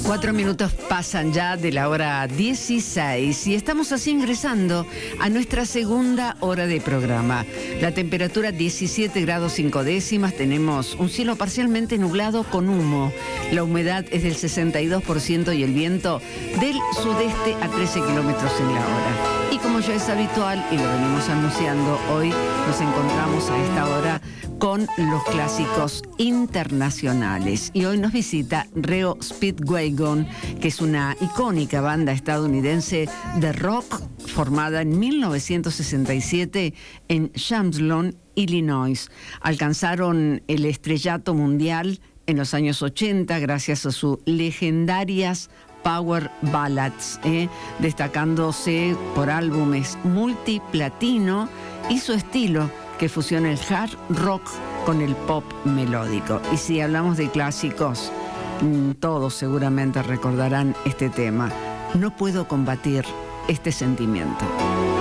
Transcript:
4 minutos pasan ya de la hora 16 y estamos así ingresando a nuestra segunda hora de programa. La temperatura 17 grados 5 décimas, tenemos un cielo parcialmente nublado con humo. La humedad es del 62% y el viento del sudeste a 13 kilómetros en la hora. Y como ya es habitual y lo venimos anunciando, hoy nos encontramos a esta hora con los clásicos internacionales. Y hoy nos visita Reo Speedwagon, que es una icónica banda estadounidense de rock formada en 1967 en Champlin, Illinois. Alcanzaron el estrellato mundial en los años 80 gracias a sus legendarias Power Ballads, destacándose por álbumes multiplatino y su estilo que fusiona el hard rock con el pop melódico. Y si hablamos de clásicos, todos seguramente recordarán este tema. No puedo combatir este sentimiento.